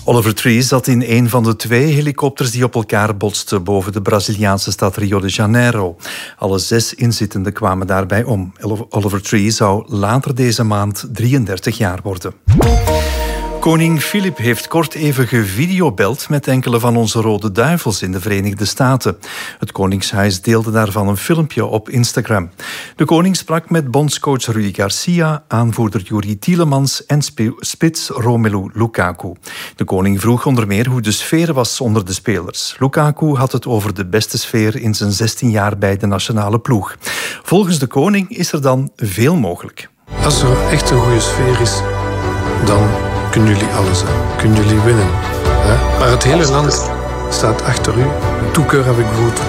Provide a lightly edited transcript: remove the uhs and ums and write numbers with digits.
Oliver Tree zat in een van de 2 helikopters die op elkaar botsten boven de Braziliaanse stad Rio de Janeiro. Alle 6 inzittenden kwamen daarbij om. Oliver Tree zou later deze maand 33 jaar worden. Koning Filip heeft kort even gevideobeld met enkele van onze Rode Duivels in de Verenigde Staten. Het Koningshuis deelde daarvan een filmpje op Instagram. De koning sprak met bondscoach Rudi Garcia, aanvoerder Juri Tielemans en spits Romelu Lukaku. De koning vroeg onder meer hoe de sfeer was onder de spelers. Lukaku had het over de beste sfeer in zijn 16 jaar bij de nationale ploeg. Volgens de koning is er dan veel mogelijk. Als er echt een goede sfeer is, dan kunnen jullie alles aan. Kunnen jullie winnen. Maar het hele land staat achter u. Toekeur heb ik bijvoorbeeld